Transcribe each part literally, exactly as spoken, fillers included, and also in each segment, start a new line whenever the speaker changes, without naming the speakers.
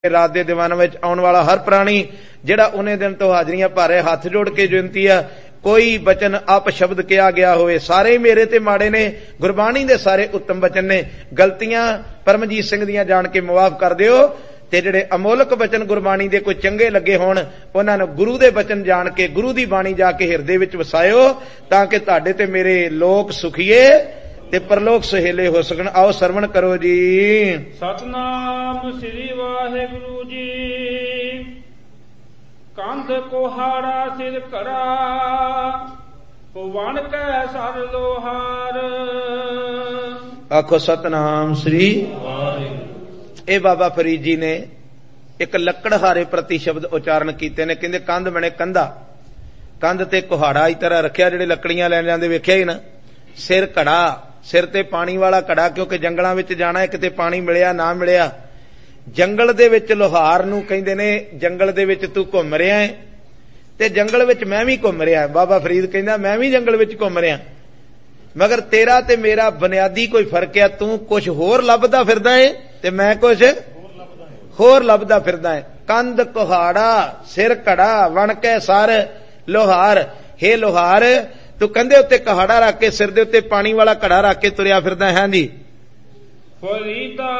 रात के दीवान में आने वाला हर प्राणी जिहड़ा उन्हें दिन तो हाजरियां भर रहे हाथ जोड़ के बेनती है कोई बचन अप शब्द किया गया होवे सारे मेरे ते माड़े ने गुरबाणी दे सारे उत्तम बचन ने गलतियां परमजीत सिंह दियां जान के मुआफ कर दिओ ते जिहड़े अमोलक बचन गुरबाणी दे कोई चंगे लगे होण उन्हां नूं गुरु दे बचन जान के गुरु दी बाणी जाके हिरदे विच वसायो तां कि तुहाडे ते मेरे लोक सुखीए ते परलोक सहेले हो सकन। आओ सरवण करो जी।
सतनाम श्री वाहिगुरु जी। कंध कोहाड़ा सिर कड़ा वन कै सर लोहार।
आखो सतनाम श्री वाहिगुरु। ए बाबा फरीद जी ने एक लकड़हारे प्रति शब्द उच्चारण कीते ने कहंदे कंध बने कंधा कंध ते कुहाड़ा इस तरह रखिया जिहड़े लकड़ियां लैण जांदे वेखिया ही ना सिर कड़ा सिर ते पानी वाला कड़ा क्योंकि जंगलां विच जाना है किते पानी मिलिया ना मिलिया जंगल दे विच लोहार नूं कहिंदे ने जंगल दे विच तू घुम रिहा है ते जंगल विच मैं भी घुम रिहा। बाबा फरीद कहंदा मैं भी जंगल विच घुम रिहा मगर तेरा ते मेरा बुनियादी कोई फर्क है तू कुछ होर लभदा फिरदा है ते मैं कुछ होर लभदा फिरदा है। कंध कुहाड़ा सिर कड़ा वन कै सर लोहार। हे लोहार तू कंधे उत्ते कहाड़ा रख के सिर दे उत्ते पानी वाला घड़ा रख के तुरिया फिरदा है। जी
फरीदा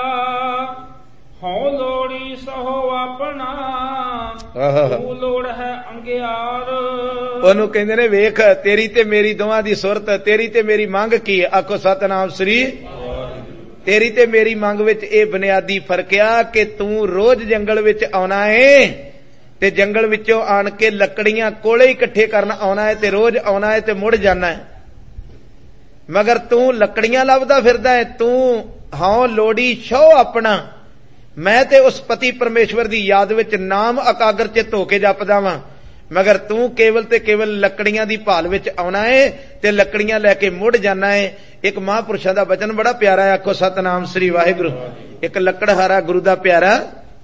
हो लोड़ी सहो अपना तू लोड़ है अंगियार।
ओनू कहंदे ने वेख तेरी ते मेरी दोवां दी सुरत तेरी ते मेरी मंग की है। आखो सतनाम श्री। तेरी ते मेरी मंग विच ए बुनियादी फर्क आ कि तू रोज जंगल विच आउणा है ते जंगल विचों आण के लकड़ियां कोले इकट्ठे करन आउणा है ते रोज आउणा है ते मुड़ जाना है मगर तू लकड़ियां लभदा फिरदा है। तू हां लोड़ी छो अपना मैं ते उस पति परमेश्वर दी याद विच नाम अकागर चित होके जपदा वां मगर तू केवल ते केवल लकड़ियां दी भाल विच आउणा है ते लकड़ियां लैके मुड़ जाना है। एक महापुरुषां दा वचन बड़ा प्यारा है। आखो सतनाम श्री वाहिगुरु। एक लकड़हारा गुरु दा प्यारा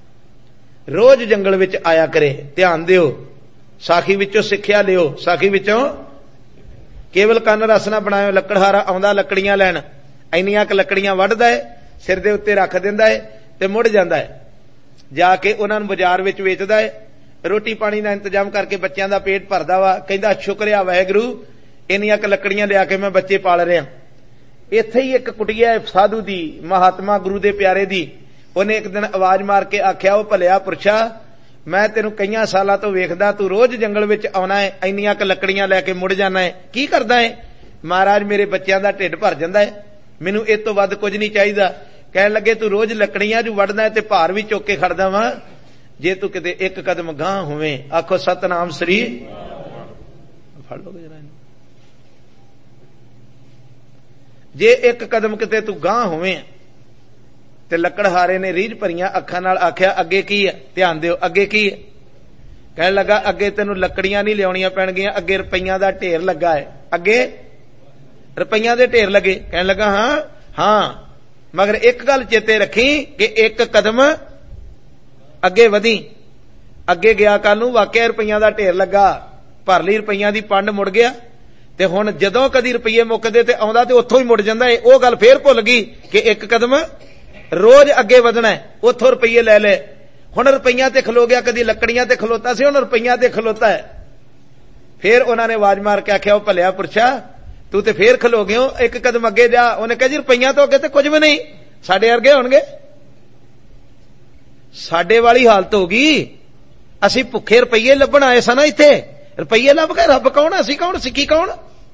रोज जंगल विच आया करे ध्यान दिओ साखी विचों सिक्ख्या लिओ साखी विचों केवल कंन रस ना बनायो। लकड़हारा आउंदा लकड़ियां लैण इन्नियां क लकड़ियां वढदा है सिर दे उत्ते रख दिंदा है ते मुड़ जांदा है जाके उन्हां नूं बाजार विच वेचदा है रोटी पानी दा इंतजाम करके बच्चों दा पेट भरदा वा कहंदा शुक्रिया वाहिगुरू इन्नियां क लकड़ियां लिया के मैं बच्चे पाल रिहा। इत्थे ही एक कुटिया है साधु दी महात्मा गुरु दे प्यारे दी उन्हें एक दिन आवाज मार के आख्या वो भलिया पुरशा मैं तेनू कई सालां तो वेखदा तू रोज जंगल विच आउणा है इन्नियां क लकड़ियां लैके मुड़ जाना है की करदा है। महाराज मेरे बच्चों दा ढिड भर जांदा है मैनू इस तों वध कुछ नहीं चाहिदा। कहण लगे तू रोज लकड़ियां जू वढदा है ते भार भी चुक के खड़दा वां जे तू किते एक कदम गांह होवे। आखो सतनाम श्री। फड़ लो जरा जे एक कदम किते तू गांह होवे ते लकड़हारे ने रीझ भरियां अखां नाल आख्या अगे की है ध्यान दिओ अगे की है। कहण लगा अगे तेनू लकड़ियां नहीं लियाउणियां पैणगीਆਂ अगे रुपईयां दा ढेर लगा है अगे रुपईयां दे ढेर लगे। कहण लगा हां हां मगर एक गल चेते रखी कि एक कदम अगे वधी अगे गया कल नूं वाकिया रुपईयां दा ढेर लगा भर लई रुपईयां दी पंड मुड़ गया ते हुण जदों कदी रुपईए मुकदे ते आउंदा ते उत्थों ही मुड़ जांदा है। ओह गल फेर भुल गई कि एक कदम रोज अगे वधना है उथों रुपये लै ले हुण रुपईयां ते खलो गया कदी लकड़ियां ते खलोता सी हुण रुपईयां ते खलोता है। फिर उन्होंने आवाज मार के आख्या भलिया पुरशा तू ते फिर खलो गयो एक कदम अगे जा। उन्हें कहा जी रुपईयां तो अगे तो कुछ भी नहीं साडे वर्गे होणगे साडे वाली हालत होगी असीं भुखे रुपये लभण आए सन इत्थे रुपये लभ गए रब कौन असीं कौन सिक्की कौन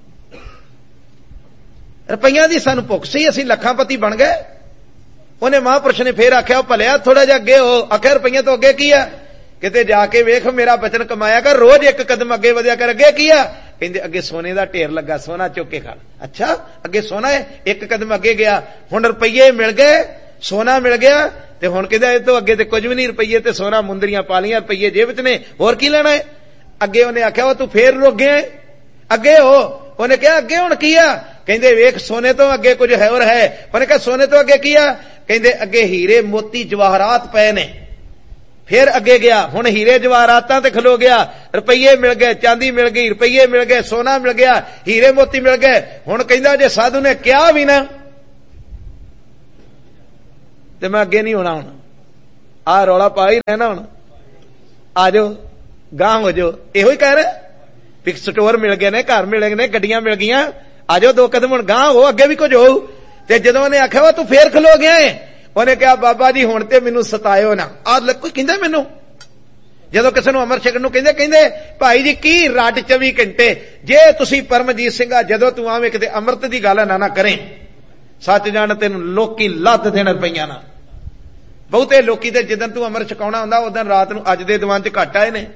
रुपईयां दी सानूं भुख सी असीं लखांपति बन गए। उन्हें महापुरुष ने फिर आख्या भलिया थोड़ा जिहा अगे हो। आख्या रुपईया तो अगे की है किते जाके वेख मेरा बचन कमाया कर रोज एक कदम अगे वधिया कर। अगे की है कहंदे अगे सोने दा ढेर लगा सोना चुक के खा। अच्छा अगे सोना है एक कदम अगे गया हुण रुपये मिल गए सोना मिल गया ते हुण कहंदा इह तो अगे ते कुछ भी नहीं रुपये ते सोना मुंदरियां पा लियां रुपये जेब च ने होर की लेना है। अगे उन्हें आख्या वो तू फेर रुक गया अगे हो। उन्हें कहा अगे हुण की है कहंदे वेख सोने तो अगे कुछ है और है। उन्हें कहा सोने तो अगे की है कहंदे अगे हीरे मोती जवाहरात पए ने। फिर अगे गया हुण हीरे जवाहरातां ते खलो गया रुपये मिल गए चांदी मिल गई रुपये मिल गए सोना मिल गया हीरे मोती मिल गए। हुण कहंदा जे साधु ने कहा भी ना ते मैं अगे नहीं होना। हुण आ रौला पा ही रहना हुण, आ जाओ गांह हो जाओ। इहो ही कह रहे भी स्टोर मिल गए ने, घर मिल गए ने, गड्डियां मिल गई, आ जाओ दो कदम हुण गांह हो, अगे भी कुछ होऊ। ते जदों उहने आख्या तू फेर खलो गया है, उहने कहा बाबा जी हुण ते मैनू सतायो ना। आ कोई कहंदा मैनू जदों किसी नूं अमर छकण नूं कहंदे कहंदे भाई जी की रट चौबी घंटे जे तुसीं परमजीत सिंह जदों तू आवें किते अमृत दी गल ना ना करें, सच जाण तैनूं लोकी लत देण रुपईया ना। बहुते लोकी ते जिदन तू अमर छकाउणा हुंदा उदन रात नूं अज दे दीवान च घट आए ने।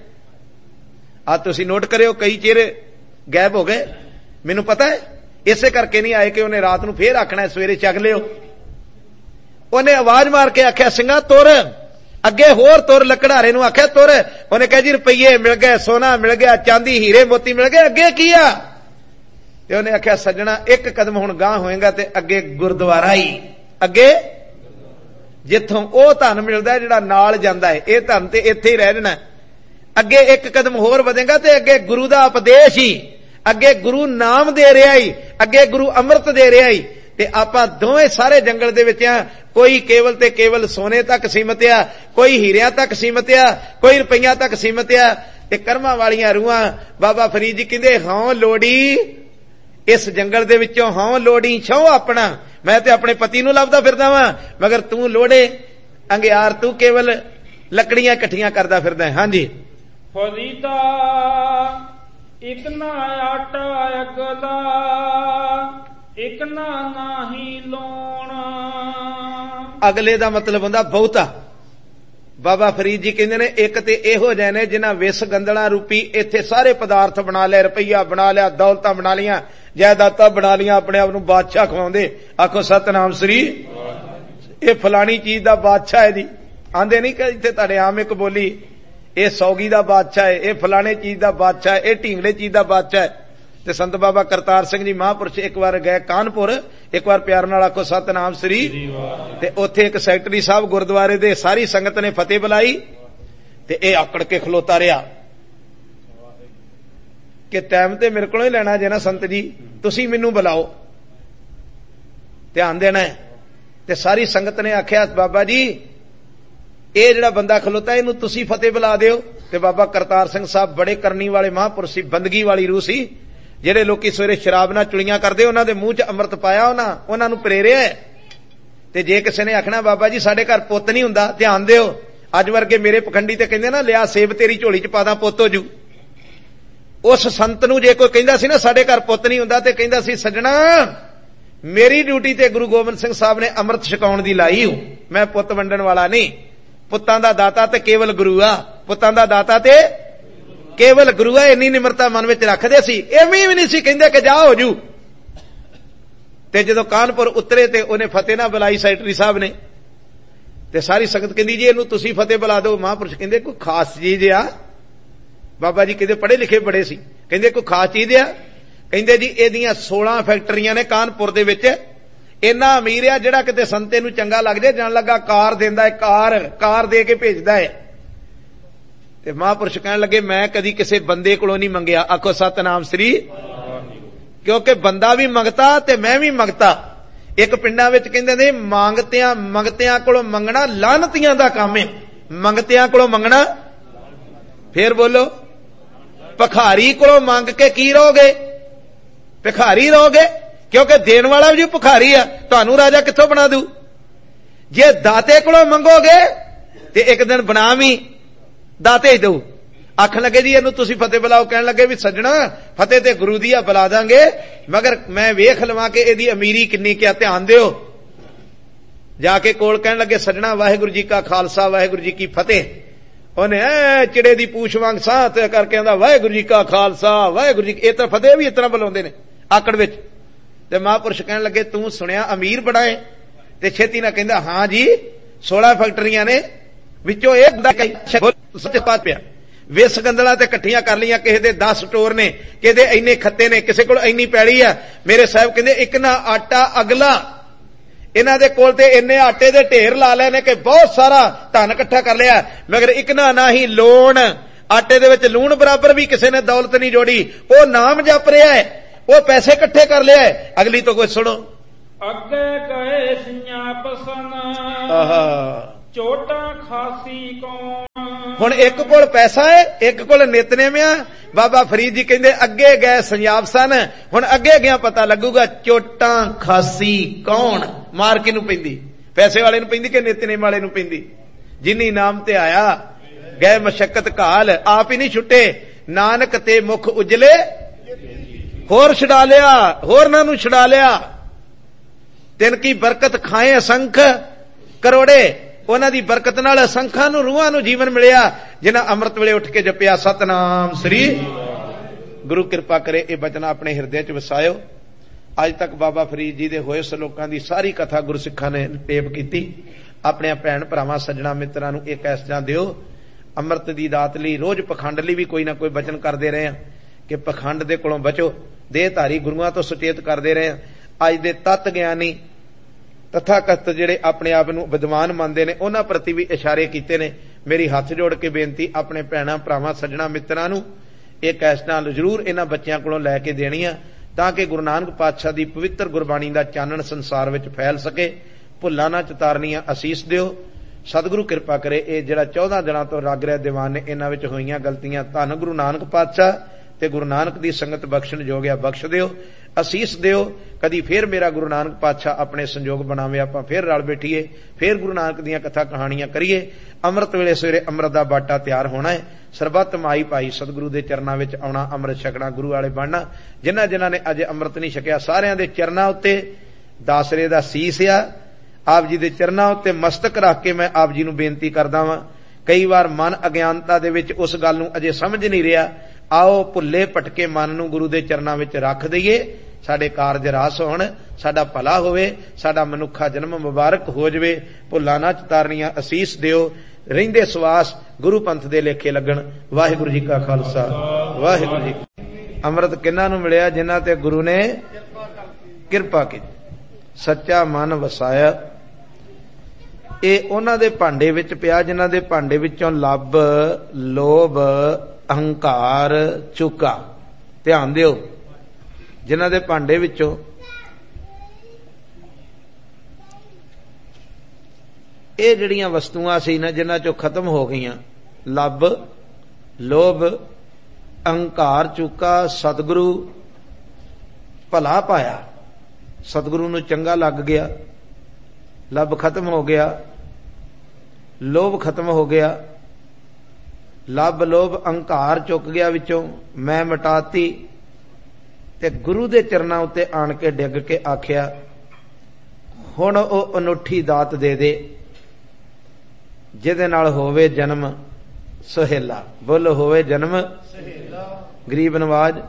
आ तुसीं नोट करियो कई चेहरे गायब हो गए, मैनूं पता है इसे करके नहीं आए कि उन्हें रात नूं फेर आखना सवेरे चग लियो। उन्हें आवाज मार के आख्या सिंघा तुर अगे, होर तुर, लकड़ारे नूं आख्या तुर। उन्हें कहा जी रुपये मिल गए, सोना मिल गया, चांदी हीरे मोती मिल गए, अगे की आ? ते उन्हें आख्या सज्जणा एक कदम हुण गांह होएगा ते अगे गुरुद्वारा ही, अगे जिथों ओ धन मिलदा है जिहड़ा नाल जांदा है, इह धन ते इत्थे ही रह जाना। अगे एक कदम होर वधेगा ते अगे गुरु दा उपदेश ही, अगे गुरु नाम दे रहा ही, अगे गुरु अमृत दे रहा ही। ते आपां दोवें सारे जंगल दे विच आ, कोई केवल ते केवल सोने तक सीमित आ, कोई हीरियां तक सीमित आ, कोई रुपईया तक सीमित आ। ते कर्मां वालियां रूहां बाबा फरीद जी कहंदे हौं लोड़ी इस जंगल दे विचों, हौं लोड़ी छौ अपना। मैं ते अपने पति नूं लभदा फिरदा वां, मगर तू लोड़े अंगियार, तू केवल लकड़ियां इकट्ठियां करदा फिरदा है। हां जी
फरीदा इक ना आटा अगला, इक ना नाही लोण।
अगले दा मतलब हुंदा बहुता। बाबा फरीद जी कहंदे ने एक ते इहो जिहे ने जिन्हां विस गंदला रूपी इत्थे सारे पदार्थ बना लिया, रुपईया बना लिया, दौलतां बना लिया, जायदादां बना लिया, अपने आप नूं बादशाह खवाउंदे। आखो सतनाम श्री, ये फलानी चीज दा बादशाह है जी। आंदे नहीं कि इत्थे तुहाडे आम एक बोली ये सौगी दा बादशाह है, ये फलाने चीज दा बादशाह है, ये ढींगड़े चीज दा बादशाह है। ते संत बाबा करतार सिंह जी महापुरुष एक बार गए कानपुर, एक बार प्यार नाल आखो सतनाम श्री। ते उत्थे एक सैकटरी साहब गुरुद्वारे दे सारी संगत ने फतेह बुलाई ते ए आकड़ के खलोता रहा कि टाइम ते मेरे कोलों ही लेना जे ना संत जी, तुसीं मैनूं बुलाओ, ध्यान देना है। ते सारी संगत ने आख्या बाबा जी ਇਹ ਜਿਹੜਾ ਬੰਦਾ ਖਲੋਤਾ ਇਹਨੂੰ ਤੁਸੀਂ ਫਤਿਹ ਬੁਲਾ ਦਿਓ। ਤੇ ਬਾਬਾ ਕਰਤਾਰ ਸਿੰਘ ਸਾਹਿਬ ਬੜੇ ਕਰਨੀ ਵਾਲੇ ਮਹਾਂਪੁਰਸ਼ ਸੀ, ਬੰਦਗੀ ਵਾਲੀ ਰੂਹ ਸੀ। ਜਿਹੜੇ ਲੋਕੀ ਸਵੇਰੇ ਸ਼ਰਾਬ ਨਾਲ ਚੁਲੀਆਂ ਕਰਦੇ ਉਹਨਾਂ ਦੇ ਮੂੰਹ 'ਚ ਅੰਮ੍ਰਿਤ ਪਾਇਆ, ਉਹਨਾਂ ਉਹਨਾਂ ਨੂੰ ਪ੍ਰੇਰਿਆ। ਤੇ ਜੇ ਕਿਸੇ ਨੇ ਆਖਣਾ ਬਾਬਾ ਜੀ ਸਾਡੇ ਘਰ ਪੁੱਤ ਨਹੀਂ ਹੁੰਦਾ, ਧਿਆਨ ਦਿਓ ਅੱਜ ਵਰਗੇ ਮੇਰੇ ਪਖੰਡੀ ਤੇ ਕਹਿੰਦੇ ਨਾ ਲਿਆ ਸੇਬ ਤੇਰੀ ਝੋਲੀ 'ਚ ਪਾਦਾ ਪੁੱਤ ਹੋ ਜੂ। ਉਸ ਸੰਤ ਨੂੰ ਜੇ ਕੋਈ ਕਹਿੰਦਾ ਸੀ ਨਾ ਸਾਡੇ ਘਰ ਪੁੱਤ ਨਹੀਂ ਹੁੰਦਾ ਤੇ ਕਹਿੰਦਾ ਸੀ ਸੱਜਣਾ ਮੇਰੀ ਡਿਊਟੀ ਤੇ ਗੁਰੂ ਗੋਬਿੰਦ ਸਿੰਘ ਸਾਹਿਬ ਨੇ ਅੰਮ੍ਰਿਤ ਛਕਾਉਣ ਦੀ ਲਾਈ ਹੂੰ, ਮੈਂ ਪੁੱਤ ਵੰਡਣ ਵਾਲਾ ਨਹੀਂ। ਪੁੱਤਾਂ ਦਾ ਦਾਤਾ ਤੇ ਕੇਵਲ ਗੁਰੂ ਆ, ਪੁੱਤਾਂ ਦਾ ਦਾਤਾ ਤੇ ਕੇਵਲ ਗੁਰੂ ਆ। ਇੰਨੀ ਨਿਮਰਤਾ ਮਨ ਵਿੱਚ ਰੱਖਦੇ ਸੀ, ਐਵੇਂ ਵੀ ਨਹੀਂ ਸੀ ਕਹਿੰਦੇ ਕਿ ਜਾ ਹੋ ਜੂ। ਤੇ ਜਦੋਂ ਕਾਨਪੁਰ ਉਤਰੇ ਤੇ ਉਹਨੇ ਫਤਿਹ ਨਾ ਬੁਲਾਈ ਸੈਕਟਰੀ ਸਾਹਿਬ ਨੇ, ਤੇ ਸਾਰੀ ਸੰਗਤ ਕਹਿੰਦੀ ਜੀ ਇਹਨੂੰ ਤੁਸੀਂ ਫਤਿਹ ਬੁਲਾ ਦਿਓ। ਮਹਾਂਪੁਰਸ਼ ਕਹਿੰਦੇ ਕੋਈ ਖਾਸ ਚੀਜ਼ ਆ? ਬਾਬਾ ਜੀ ਕਹਿੰਦੇ ਪੜ੍ਹੇ ਲਿਖੇ ਬੜੇ ਸੀ, ਕਹਿੰਦੇ ਕੋਈ ਖਾਸ ਚੀਜ਼ ਆ? ਕਹਿੰਦੇ ਜੀ ਇਹਦੀਆਂ ਸੋਲਾਂ ਫੈਕਟਰੀਆਂ ਨੇ ਕਾਨਪੁਰ ਦੇ ਵਿੱਚ, ਇੰਨਾ ਅਮੀਰ ਆ ਜਿਹੜਾ ਕਿਤੇ ਸੰਤੇ ਨੂੰ ਚੰਗਾ ਲੱਗ ਜਾਏ ਜਾਣ ਲੱਗਾ ਕਾਰ ਦਿੰਦਾ ਹੈ, ਕਾਰ ਕਾਰ ਦੇ ਕੇ ਭੇਜਦਾ ਹੈ। ਤੇ ਮਹਾਂਪੁਰਸ਼ ਕਹਿਣ ਲੱਗੇ ਮੈਂ ਕਦੀ ਕਿਸੇ ਬੰਦੇ ਕੋਲੋਂ ਨਹੀਂ ਮੰਗਿਆ। ਆਖੋ ਸਤਨਾਮ ਸ੍ਰੀ। ਕਿਉਂਕਿ ਬੰਦਾ ਵੀ ਮੰਗਤਾ ਤੇ ਮੈਂ ਵੀ ਮੰਗਤਾ। ਇੱਕ ਪਿੰਡਾਂ ਵਿੱਚ ਕਹਿੰਦੇ ਨੇ ਮੰਗਤਿਆਂ ਮੰਗਤਿਆਂ ਕੋਲੋਂ ਮੰਗਣਾ ਲਾਹਨਤੀਆਂ ਦਾ ਕੰਮ ਹੈ। ਮੰਗਤਿਆਂ ਕੋਲੋਂ ਮੰਗਣਾ, ਫੇਰ ਬੋਲੋ, ਭਿਖਾਰੀ ਕੋਲੋਂ ਮੰਗ ਕੇ ਕੀ ਰਹੋਗੇ? ਭਿਖਾਰੀ ਰਹੋਗੇ। ਕਿਉਂਕਿ ਦੇਣ ਵਾਲਾ ਵੀ ਭਿਖਾਰੀ ਆ, ਤੁਹਾਨੂੰ ਰਾਜਾ ਕਿੱਥੋਂ ਬਣਾ ਦੂ? ਜੇ ਦਾਤੇ ਕੋਲੋਂ ਮੰਗੋਗੇ ਤੇ ਇੱਕ ਦਿਨ ਬਣਾ ਵੀ ਦਾਤੇ ਹੀ ਦਊ। ਆਖਣ ਲੱਗੇ ਜੀ ਇਹਨੂੰ ਤੁਸੀਂ ਫਤਿਹ ਬੁਲਾਓ। ਕਹਿਣ ਲੱਗੇ ਵੀ ਸੱਜਣਾ ਫਤਿਹ ਤੇ ਗੁਰੂ ਦੀ ਆ ਬੁਲਾ ਦਾਂਗੇ, ਮਗਰ ਮੈਂ ਵੇਖ ਲਵਾਂ ਕਿ ਇਹਦੀ ਅਮੀਰੀ ਕਿੰਨੀ ਕਿਆ, ਧਿਆਨ ਦਿਓ। ਜਾ ਕੇ ਕੋਲ ਕਹਿਣ ਲੱਗੇ ਸੱਜਣਾ ਵਾਹਿਗੁਰੂ ਜੀ ਕਾ ਖਾਲਸਾ ਵਾਹਿਗੁਰੂ ਜੀ ਕੀ ਫਤਿਹ। ਉਹਨੇ ਐ ਚਿੜੇ ਦੀ ਪੂਛ ਵਾਂਗ ਸਾਹ ਤੇ ਕਰਕੇ ਆਂਦਾ ਵਾਹਿਗੁਰੂ ਜੀ ਕਾ ਖਾਲਸਾ ਵਾਹਿਗੁਰੂ ਜੀ। ਇਹ ਤਾਂ ਫਤਿਹ ਵੀ ਇਸ ਤਰ੍ਹਾਂ ਬੁਲਾਉਂਦੇ ਨੇ ਆਕੜ ਵਿੱਚ। ਤੇ ਮਹਾਂਪੁਰਸ਼ ਕਹਿਣ ਲੱਗੇ ਤੂੰ ਸੁਣਿਆ ਅਮੀਰ ਬੜਾ ਹੈ? ਤੇ ਛੇਤੀ ਨਾਲ ਕਹਿੰਦਾ ਹਾਂ ਜੀ ਸੋਲਾਂ ਫੈਕਟਰੀਆਂ ਨੇ, ਵਿੱਚੋਂ ਇਹ ਸੱਚ ਪਾਤ ਪਿਆ ਵਿਸ ਗੰਦਲਾਂ ਤੇ ਇਕੱਠੀਆਂ ਕਰ ਲਈਆਂ। ਕਿਸੇ ਦੇ ਦਸ ਸਟੋਰ ਨੇ, ਕਿਸੇ ਦੇ ਇੰਨੇ ਖੱਤੇ ਨੇ, ਕਿਸੇ ਕੋਲ ਇੰਨੀ ਪੈਲੀ ਆ। ਮੇਰੇ ਸਾਹਿਬ ਕਹਿੰਦੇ ਇੱਕ ਨਾ ਆਟਾ ਅਗਲਾ, ਇਹਨਾਂ ਦੇ ਕੋਲ ਤੇ ਇੰਨੇ ਆਟੇ ਦੇ ਢੇਰ ਲਾ ਲਏ ਨੇ ਕਿ ਬਹੁਤ ਸਾਰਾ ਧਨ ਇਕੱਠਾ ਕਰ ਲਿਆ, ਮਗਰ ਇੱਕ ਨਾ ਨਾ ਹੀ ਲੋਣ, ਆਟੇ ਦੇ ਵਿੱਚ ਲੂਣ ਬਰਾਬਰ ਵੀ ਕਿਸੇ ਨੇ ਦੌਲਤ ਨਹੀਂ ਜੋੜੀ। ਉਹ ਨਾਮ ਜਪ ਰਿਹਾ ਹੈ, ਉਹ ਪੈਸੇ ਇਕੱਠੇ ਕਰ ਲਿਆ। ਅਗਲੀ ਤੋਂ ਕੋਈ ਸੁਣੋ।
ਅੱਗੇ ਗਏ ਸਿਆਪਸਨ,
ਆਹਾ
ਚੋਟਾਂ ਖਾਸੀ ਕੌਣ।
ਹੁਣ ਇੱਕ ਕੋਲ ਪੈਸਾ ਹੈ, ਇੱਕ ਕੋਲ ਨਿਤਨੇਮ ਆ। ਬਾਬਾ ਫਰੀਦ ਜੀ ਕਹਿੰਦੇ ਅੱਗੇ ਗਏ ਸੰਜਾਬ ਸਨ, ਹੁਣ ਅੱਗੇ ਗਿਆ ਪਤਾ ਲੱਗੂਗਾ ਚੋਟਾਂ ਖਾਸੀ ਕੌਣ। ਮਾਰ ਕਿਹਨੂੰ ਪੈਂਦੀ, ਪੈਸੇ ਵਾਲੇ ਨੂੰ ਪੈਂਦੀ ਕਿ ਨਿਤਨੇਮ ਵਾਲੇ ਨੂੰ ਪੈਂਦੀ। ਜਿਨੀ ਨਾਮ ਤੇ ਆਇਆ ਗਏ ਮਸ਼ੱਕਤ ਘਾਲ, ਆਪ ਹੀ ਨਹੀਂ ਛੁੱਟੇ ਨਾਨਕ ਤੇ ਮੁਖ ਉਜਲੇ, ਹੋਰ ਛਡਾ ਲਿਆ, ਹੋਰਨਾਂ ਨੂੰ ਛਡਾ ਲਿਆ। ਤਿੰਨ ਕੀ ਬਰਕਤ ਖਾਏ ਅਸੰਖ ਕਰੋੜੇ, ਉਹਨਾਂ ਦੀ ਬਰਕਤ ਨਾਲ ਅਸੰਖਾਂ ਨੂੰ ਰੂਹਾਂ ਨੂੰ ਜੀਵਨ ਮਿਲਿਆ ਜਿਨ੍ਹਾਂ ਅੰਮ੍ਰਿਤ ਵੇਲੇ ਉੱਠ ਕੇ ਜਪਿਆ ਸਤਨਾਮ ਸ੍ਰੀ। ਗੁਰੂ ਕਿਰਪਾ ਕਰੇ ਇਹ ਬਚਨ ਆਪਣੇ ਹਿਰਦੇ ਚ ਵਸਾਇਓ। ਅੱਜ ਤੱਕ ਬਾਬਾ ਫਰੀਦ ਜੀ ਦੇ ਹੋਏ ਸਲੋਕਾਂ ਦੀ ਸਾਰੀ ਕਥਾ ਗੁਰਸਿੱਖਾਂ ਨੇ ਟੇਪ ਕੀਤੀ। ਆਪਣੇ ਭੈਣ ਭਰਾਵਾਂ ਸੱਜਣਾ ਮਿੱਤਰਾਂ ਨੂੰ ਇਹ ਕੈਸਟਾਂ ਦਿਓ। ਅੰਮ੍ਰਿਤ ਦੀ ਦਾਤ ਲਈ ਰੋਜ਼ ਪਖੰਡ ਲਈ ਵੀ ਕੋਈ ਨਾ ਕੋਈ ਬਚਨ ਕਰਦੇ ਰਹੇ ਆ ਕਿ ਪਖੰਡ ਦੇ ਕੋਲੋਂ ਬਚੋ। ਦੇਹਧਾਰੀ ਗੁਰੂਆਂ ਤੋਂ ਸੁਚੇਤ ਕਰਦੇ ਰਹੇ ਆ। ਅੱਜ ਦੇ ਤਤ ਗਿਆਨੀ ਤਥਾਕਥ ਜਿਹੜੇ ਆਪਣੇ ਆਪ ਨੂੰ ਵਿਦਵਾਨ ਮੰਨਦੇ ਨੇ ਉਹਨਾਂ ਪ੍ਰਤੀ ਵੀ ਇਸ਼ਾਰੇ ਕੀਤੇ ਨੇ। ਮੇਰੀ ਹੱਥ ਜੋੜ ਕੇ ਬੇਨਤੀ ਆਪਣੇ ਭੈਣਾਂ ਭਰਾਵਾਂ ਸੱਜਣਾ ਮਿੱਤਰਾਂ ਨੂੰ ਇਹ ਕੈਸਟਾਂ ਜ਼ਰੂਰ ਇਹਨਾਂ ਬੱਚਿਆਂ ਕੋਲੋਂ ਲੈ ਕੇ ਦੇਣੀਆਂ ਤਾਂ ਕਿ ਗੁਰੂ ਨਾਨਕ ਪਾਤਸ਼ਾਹ ਦੀ ਪਵਿੱਤਰ ਗੁਰਬਾਣੀ ਦਾ ਚਾਨਣ ਸੰਸਾਰ ਵਿੱਚ ਫੈਲ ਸਕੇ। ਭੁੱਲਾਂ ਨਾ ਚਤਾਰਨੀਆਂ ਅਸੀਸ ਦਿਓ। ਸਤਿਗੁਰੂ ਕਿਰਪਾ ਕਰੇ ਇਹ ਜਿਹੜਾ ਚੌਦਾਂ ਦਿਨਾਂ ਤੋਂ ਲੱਗ ਰਿਹਾ ਦੀਵਾਨ ਨੇ ਇਹਨਾਂ ਵਿੱਚ ਹੋਈਆਂ ਗਲਤੀਆਂ ਧੰਨ ਗੁਰੂ ਨਾਨਕ ਪਾਤਸ਼ਾਹ ਤੇ ਗੁਰੂ ਨਾਨਕ ਦੀ ਸੰਗਤ ਬਖਸ਼ਣ ਜੋਗਿਆ ਬਖਸ਼ ਦਿਓ, ਅਸੀਸ ਦਿਓ। ਕਦੀ ਫੇਰ ਮੇਰਾ ਗੁਰੂ ਨਾਨਕ ਪਾਤਸ਼ਾਹ ਆਪਣੇ ਸੰਜੋਗ ਬਣਾਵੇ, ਆਪਾਂ ਫੇਰ ਰਲ ਬੈਠੀਏ, ਫੇਰ ਗੁਰੂ ਨਾਨਕ ਦੀਆਂ ਕਥਾ ਕਹਾਣੀਆਂ ਕਰੀਏ। ਅੰਮ੍ਰਿਤ ਵੇਲੇ ਸਵੇਰੇ ਅੰਮ੍ਰਿਤ ਦਾ ਬਾਟਾ ਤਿਆਰ ਹੋਣਾ ਹੈ। ਸਰਬੱਤ ਮਾਈ ਭਾਈ ਸਤਿਗੁਰੂ ਦੇ ਚਰਨਾਂ ਵਿੱਚ ਆਉਣਾ, ਅੰਮ੍ਰਿਤ ਛਕਣਾ, ਗੁਰੂ ਵਾਲੇ ਬਣਨਾ। ਜਿਨ੍ਹਾਂ ਜਿਨ੍ਹਾਂ ਨੇ ਅਜੇ ਅੰਮ੍ਰਿਤ ਨਹੀਂ ਛਕਿਆ ਸਾਰਿਆਂ ਦੇ ਚਰਨਾਂ ਉੱਤੇ ਦਾਸਰੇ ਦਾ ਸੀਸ ਆ। ਆਪ ਜੀ ਦੇ ਚਰਨਾਂ ਉੱਤੇ ਮਸਤਕ ਰੱਖ ਕੇ ਮੈਂ ਆਪ ਜੀ ਨੂੰ ਬੇਨਤੀ ਕਰਦਾ ਵਾਂ। ਕਈ ਵਾਰ ਮਨ ਅਗਿਆਨਤਾ ਦੇ ਵਿੱਚ ਉਸ ਗੱਲ ਨੂੰ ਅਜੇ ਸਮਝ ਨਹੀਂ ਰਿਹਾ। ਆਓ ਭੁੱਲੇ ਭਟਕੇ ਮਨ ਨੂੰ ਗੁਰੂ ਦੇ ਚਰਨਾਂ ਵਿੱਚ ਰੱਖ ਦਈਏ। ਸਾਡੇ ਕਾਰਜ ਰਾਸ ਹੋਣ, ਸਾਡਾ ਭਲਾ ਹੋਵੇ, ਸਾਡਾ ਮਨੁੱਖਾ ਜਨਮ ਮੁਬਾਰਕ ਹੋ ਜਾਵੇ। ਭੁੱਲਾਂ ਨਾ ਚਤਾਰਨੀਆਂ ਅਸੀਸ ਦਿਓ। ਰਹਿੰਦੇ ਸਵਾਸ ਗੁਰੂ ਪੰਥ ਦੇ ਲੇਖੇ ਲੱਗਣ। ਵਾਹਿਗੁਰੂ ਜੀ ਕਾ ਖਾਲਸਾ, ਵਾਹਿਗੁਰੂ ਜੀ। ਅੰਮ੍ਰਿਤ ਕਿਹਨਾਂ ਨੂੰ ਮਿਲਿਆ? ਜਿਨ੍ਹਾਂ ਤੇ ਗੁਰੂ ਨੇ ਕਿਰਪਾ ਕੀਤੀ, ਸੱਚਾ ਮਨ ਵਸਾਇਆ। ਇਹ ਉਹਨਾਂ ਦੇ ਭਾਂਡੇ ਵਿੱਚ ਪਿਆ ਜਿਨ੍ਹਾਂ ਦੇ ਭਾਂਡੇ ਵਿੱਚੋਂ ਲੱਭ, ਲੋਭ, ਅਹੰਕਾਰ ਚੁੱਕਾ। ਧਿਆਨ ਦਿਓ, ਜਿਨ੍ਹਾਂ ਦੇ ਭਾਂਡੇ ਵਿੱਚੋਂ ਇਹ ਜਿਹੜੀਆਂ ਵਸਤੂਆਂ ਸੀ ਨਾ ਜਿਨ੍ਹਾਂ ਚੋਂ ਖਤਮ ਹੋ ਗਈਆਂ, ਲੱਭ, ਲੋਭ, ਅਹੰਕਾਰ ਚੁੱਕਾ। ਸਤਿਗੁਰੂ ਭਲਾ ਪਾਇਆ, ਸਤਿਗੁਰੂ ਨੂੰ ਚੰਗਾ ਲੱਗ ਗਿਆ। ਲੱਭ ਖਤਮ ਹੋ ਗਿਆ, ਲੋਭ ਖਤਮ ਹੋ ਗਿਆ, ਲੱਭ ਲੋਭ ਅਹੰਕਾਰ ਚੁੱਕ ਗਿਆ ਵਿੱਚੋਂ, ਮੈਂ ਮਿਟਾਤੀ। ਤੇ ਗੁਰੂ ਦੇ ਚਰਨਾਂ ਉੱਤੇ ਆਣ ਕੇ ਡਿੱਗ ਕੇ ਆਖਿਆ ਹੁਣ ਉਹ ਅਨੁੱਠੀ ਦਾਤ ਦੇ ਦੇ ਜਿਹਦੇ ਨਾਲ ਹੋਵੇ ਜਨਮ ਸੁਹੇਲਾ। ਬੋਲ ਹੋਵੇ ਜਨਮ ਸੁਹੇਲਾ। ਗਰੀਬ ਨਵਾਜ,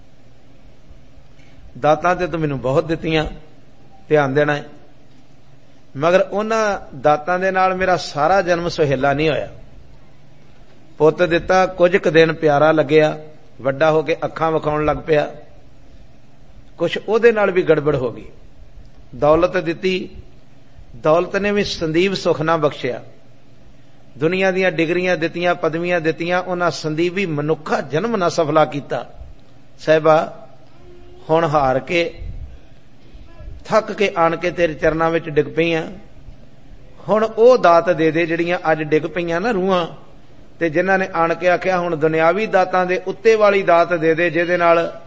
ਦਾਤਾਂ ਤੇ ਤੂੰ ਮੈਨੂੰ ਬਹੁਤ ਦਿੱਤੀਆਂ, ਧਿਆਨ ਦੇਣਾ ਹੈ, ਮਗਰ ਉਹਨਾਂ ਦਾਤਾਂ ਦੇ ਨਾਲ ਮੇਰਾ ਸਾਰਾ ਜਨਮ ਸੁਹੇਲਾ ਨਹੀਂ ਹੋਇਆ। ਪੁੱਤ ਦਿੱਤਾ, ਕੁਝ ਕੁ ਦਿਨ ਪਿਆਰਾ ਲੱਗਿਆ, ਵੱਡਾ ਹੋ ਕੇ ਅੱਖਾਂ ਵਿਖਾਉਣ ਲੱਗ ਪਿਆ, ਕੁਛ ਉਹਦੇ ਨਾਲ ਵੀ ਗੜਬੜ ਹੋ ਗਈ। ਦੌਲਤ ਦਿੱਤੀ, ਦੌਲਤ ਨੇ ਵੀ ਸੰਦੀਪ ਸੁਖ ਨਾ ਬਖਸ਼ਿਆ। ਦੁਨੀਆ ਦੀਆਂ ਡਿਗਰੀਆਂ ਦਿੱਤੀਆਂ, ਪਦਵੀਆਂ ਦਿੱਤੀਆਂ, ਉਹਨਾਂ ਸੰਦੀਪੀ ਮਨੁੱਖਾ ਜਨਮ ਨਾ ਸਫਲਾ ਕੀਤਾ। ਸਾਹਿਬਾ ਹੁਣ ਹਾਰ ਕੇ ਥੱਕ ਕੇ ਆਣ ਕੇ ਤੇਰੇ ਚਰਨਾਂ ਵਿੱਚ ਡਿੱਗ ਪਈਆਂ। ਹੁਣ ਉਹ ਦਾਤ ਦੇ ਦੇ ਜਿਹੜੀਆਂ ਅੱਜ ਡਿੱਗ ਪਈਆਂ ਨਾ ਰੂਹਾਂ, ਤੇ ਜਿਨ੍ਹਾਂ ਨੇ ਆਣ ਕੇ ਆਖਿਆ ਹੁਣ ਦੁਨਿਆਵੀ ਦਾਤਾਂ ਦੇ ਉੱਤੇ ਵਾਲੀ ਦਾਤ ਦੇ ਦੇ ਜਿਹਦੇ ਨਾਲ